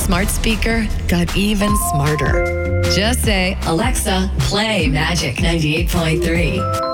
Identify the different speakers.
Speaker 1: smart speaker got even smarter. Just say, Alexa, play Magic 98.3.